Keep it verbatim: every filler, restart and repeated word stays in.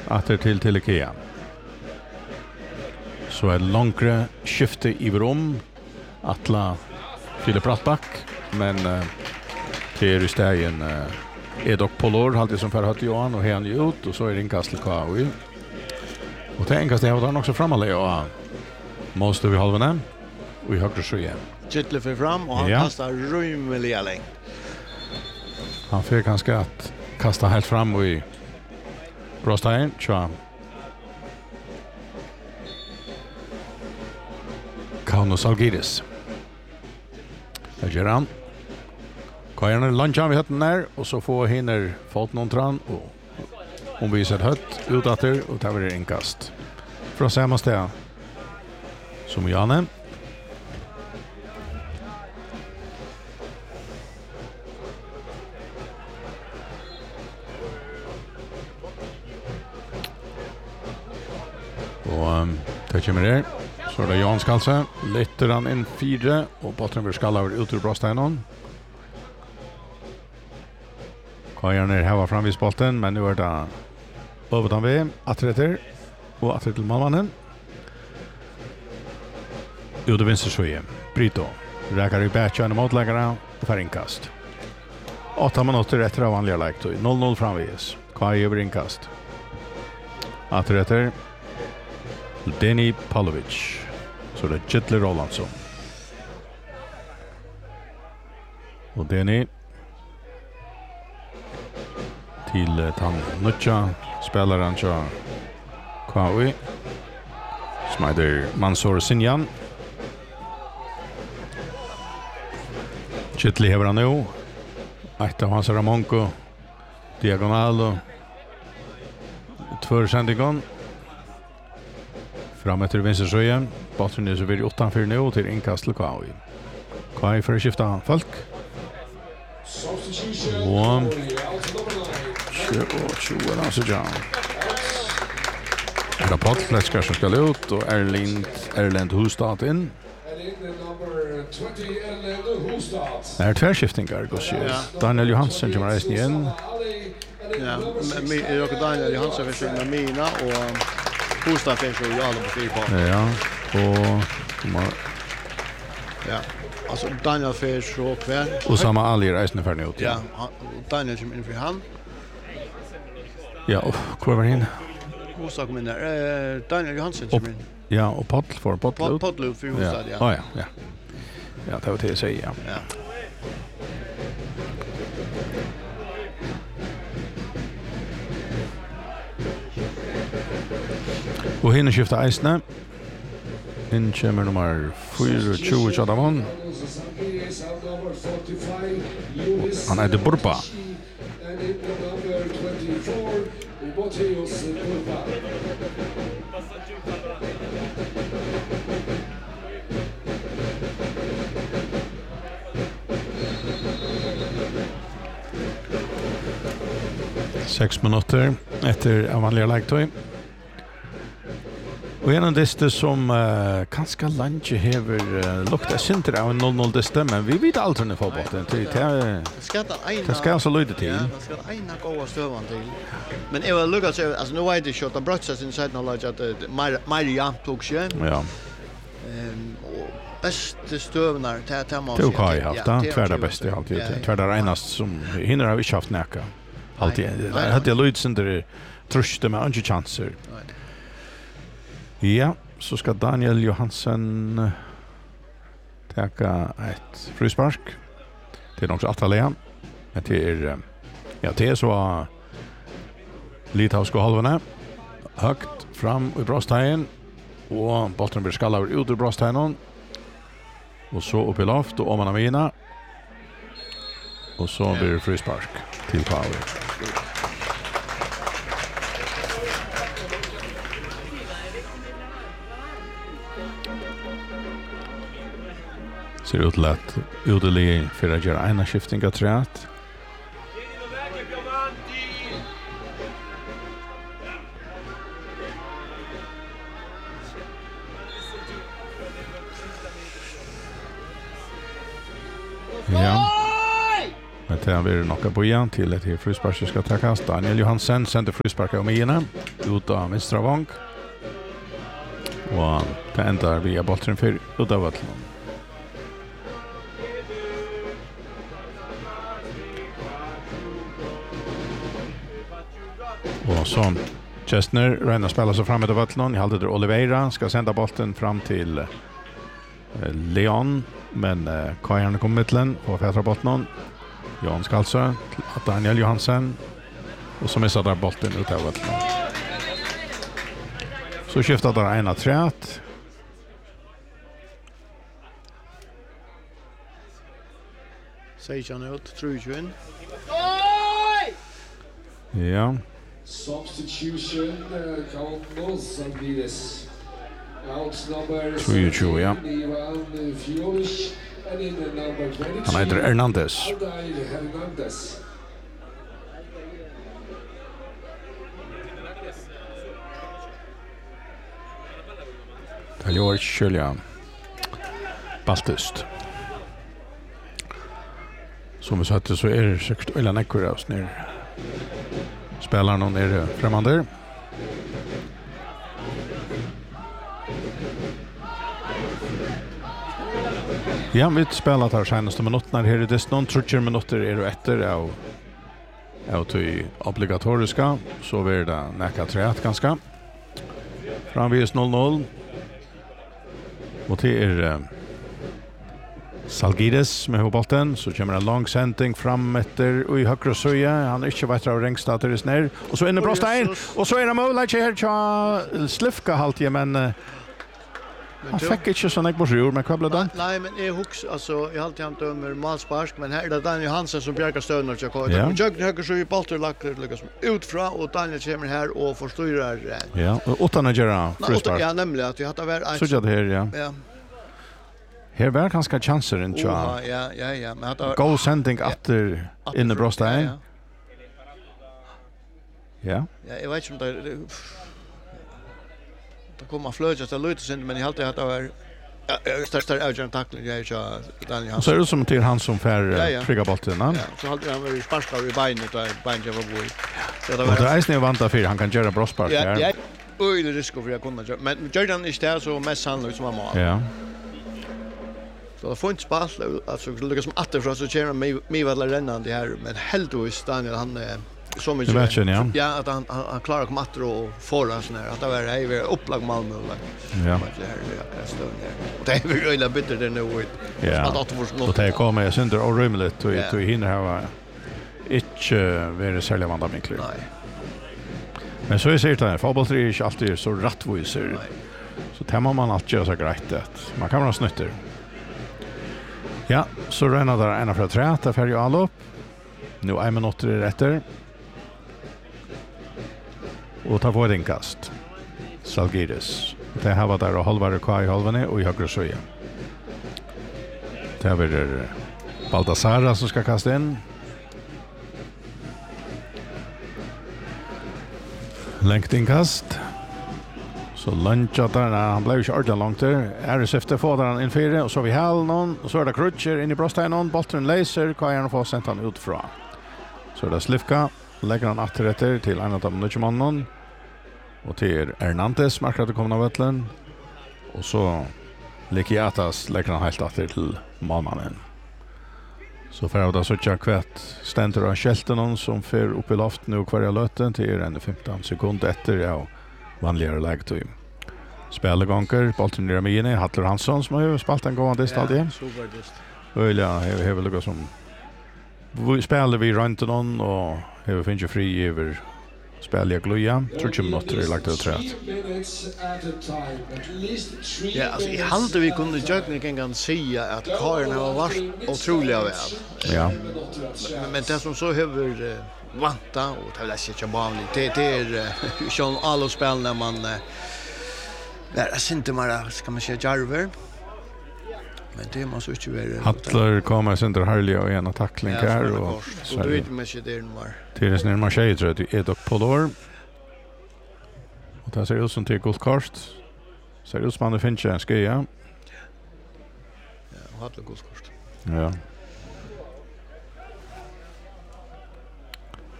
Åter till till Ikea. Så är långre skifte i rum. Atla Filip Rattback, men uh, till i stegen uh, är dock Polor alltid som förhått Johan och han ju ut och så är det inkast till K V. Och det inkast det har han också framåt och måste vi halva den. Och i högre sjö igen. Kittle för fram och han ja. kastar rymliga länge. Han fick ganska att kasta helt fram och i Brostein, tja. Kaunos Algiris. Där gör han. Kajarna lunchen vi hatten där och så får hinner fått någon tran och hon visar hött utåter och tar det inkast. Från samma ställe som Janne. Och um, det kommer där. Så är det Jan Skalse. Lytter han in fyra och botten blir skallar ut ur Brosteinen. Kajan är här fram vid spalten, men nu är det övertan vi. Atreter och Atreter till Malmannen. Ut och vinster så Brito. Räkar i bätja mot läggarna och får inkast. Åtta minuter efter av vanliga lägtog. noll noll framvis. Kaj över inkast. Atreter. Denny Pavlovic. Så det är Kittle Rolandsson. Och Denny till uh, Tan Nutcha spelaren till K V som heter Mansour Sinjan. Kittle hever han nu. Ett av hans Ramonko diagonal och två sändningar. Fram efter vänster så igen. Botten är så vid utanför nu till inkast till K V. K V för att skifta folk. Och tjugo alltså John. Det är Pottfläskar som ska ut och Erlind Erlend Hustad in. Det är tvärskiftningar går ju. Daniel Johansson kommer resten igen. Ja, men jag Daniel Johansson försvinner mina och Hustad försvinner ju alla på fyra på. Ja, och ja. Alltså Daniel Fers så kvar. Och samma Ali resten för nu. Ja, Daniel kommer in för han. Ja, och kvar var in. Hustad kommer in där. Daniel Johansson kommer in. Ja, och Pottl för Pottl. Pottl för Hustad, ja. Ja, ja, ja. Ja, det var det jag säger, ja. Ja. Och hinner skifta eisne. In kommer nummer fyrtio Chadamon. Han är det Burpa. Sex minuter efter vanliga lägtøy. Och en av dessa som uh, ganska länge hever uh, lukta synter av en noll noll desta, men vi vet aldrig när fotbollen till det det ska alltså lyda till. Ja, det ska ena goda stövan till. Men jag vill lukka sig, alltså nu är det shot, brottsas inside knowledge att Maria tog sig. Ja. Ehm och bästa stövnar till tema. Det är okej haft, tvärda bästa alltid. Tvärda renast som hinner har vi haft näka. Alltid. Det hade jag lyds under truste med andra chanser. Ja, så ska Daniel Johansson taka ett frispark. Det är också Atalea. Det är ja, det är så Litauska halvorna. Högt fram i Brostein och bollen blir skallad ut ur Brosteinen. Och så upp i loft och om man avina. Och så blir det frispark till Pauli. Ser ut lätt utelig för att göra ena skifting av träet. Ja. Men det blir nokka bojan till ett här frispark ska takas. Daniel Johansen sender frispark av Mine ut av vänstra vång. Och det ändar via bollen för ut av vattnet. Och så Chestner Reina spelar sig fram med vattnet. I halvtid Oliveira ska sända bollen fram till eh, Leon, men eh, Kajan kommer mittlen och färdar botten. Jan Skalsö, Daniel Johansen och så missar där bollen ut av vattnet. Så skiftar där ena trät. Sejan ut, tror jag. Ja. Substitution, uh, Carlos Salguires. Out number tjugotvå, ja. Ivan Fiolic, and in the number twenty-two. Han heter Hernandez. Aldair Hernandez. Det gör Kjölja. Bastust. Som vi sa att så är det säkert eller näckor av snir. Spelar någon är främmande. Ja, vi spelar här senaste minuterna här i Disney. trettio minuter är det efter av av till obligatoriska. Så blir det näka treat ganska. Framvis noll noll. Och det är uh, Salgides med bollen, så kommer en lång sändning fram efter och i högra söja. Han är inte vet av rängstater i snär. Och så inne Brostein. Och så är det möjligt här till Slifka halvtid, men uh, han fick inte så mycket bort, men vad blev det? Nej, men jag hux alltså jag har alltid haft över målspark, men här är det Daniel Hansen som bjärkar stöden och jag Ja. jag höger så i bollen lagt liksom utfra och Daniel kommer här och förstyrar. Ja, och utan att göra frispark. Ja, nämligen att vi hade varit Så jag det här, ja. Ja. Här var ganska chanser in tja. Oha, ja, ja, ja, men hade Go sändning efter inne Brostein. Ja. Ja. Ja, jag vet inte om det det kommer flöjas det lite sen, men jag har alltid haft över ja, största avgörande tackling jag kör Daniel Och Hansen. så är det som till han som fär Ja, ja. trigga bollen. Ja, så hade han varit sparkad i beinet där beinet var boi. Så det Och det är snö vanta för han kan göra brospark Ja, här. ja. Oj, det risk för jag kunde göra. Men Jordan är där så mest sannolikt som var mål. Ja. Så det får inte spalt, alltså det lyckas som åter för så kör mig mig vad rännande här, men helt och Daniel han är så mycket. Det vet jag, ja. Ja, att han han, han klarar att komma åter och få sån här att det var hej vi upplag Malmö och Ja. det här är stund där. Och det är väl öle bitter det nu ut. Ja. Och det kommer jag synder och rymligt och Ja. och hinner ha inte vara särskilt vanda vinklar. Nej. Men så är det så här, fotboll är inte alltid så rättviser. Nej. Så tämmer man alltid göra så grejt att man kan vara snytter. Ja, så rennar där ena för tre, där färger alla upp. Nu är minuter i rätter. Och tar på ett inkast. Salgiris. Det här var där och halvare kvar i halvane och i högre söja. Det här blir Baldassara som ska kasta in. Längt inkast. Så luncha där, nej, han blev ju inte ordentligt långt där. Är det syfte får han in fyra och så vi häll någon och så är det Krutcher in i Brostein någon. Bolten laser, Kajan får sent han ut från. Så är det Slifka, lägger han återrätter till en av de nutjemannen. Och till Hernandez markar det kommer av Vettlen. Och så Likiatas lägger han helt åter till Malmanen. Så för att det så tjocka kvätt ständer av Kjeltenon som för upp i loft nu kvar i löten till en femton sekunder efter ja, vanligare lägtid. Spelgånger, bollen ner med inne, Hattler Hansson som har spalt en gående stadie. Ja, super just. Och ja, det är väl något som vi spelar vi runt någon och det finns ju fri över spela Gloja, trettio minuter är lagt ut rätt. Ja, alltså i halde vi kunde Jöknik en gång säga att Karin har varit otroliga väl. Ja. Men, men det som så över uh, vanta och det är inte vanligt. Det, det är uh, som alla spel när man uh, där är inte bara ska man säga jarver. Men det måste ju vara Hattler kommer sen till Harley och en tackling här och så du vet med sig det var. Till det snär man tjej tror jag är dock på lår. Och det ser ut som till guldkort. Ser ut som man finns en skia. Ja, Hattler guldkort. Ja.